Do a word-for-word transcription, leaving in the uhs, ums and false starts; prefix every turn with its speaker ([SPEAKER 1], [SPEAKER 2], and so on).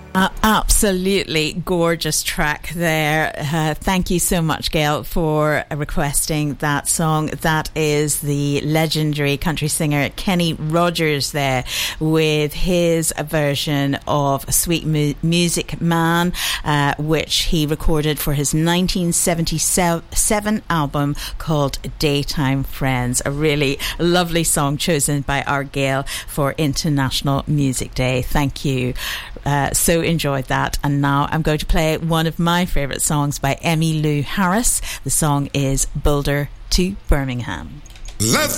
[SPEAKER 1] Uh, absolutely gorgeous track there. Uh, thank you so much, Gail, for requesting that song. That is the legendary country singer Kenny Rogers there with his version of Sweet Mu- Music Man, uh, which he recorded for his nineteen seventy-seven album called Daytime Friends. A really lovely song chosen by our Gail for International Music Day. Thank you. Uh, so enjoyed that. And now I'm going to play one of my favourite songs by Emmylou Harris. The song is Boulder to Birmingham.
[SPEAKER 2] Let's